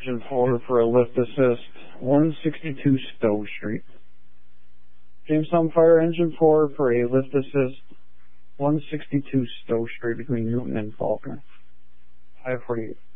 Engine 4 for a lift assist, 162 Stowe Street. Jamestown Fire Engine 4 for a lift assist, 162 Stowe Street between Newton and Faulkner. 548.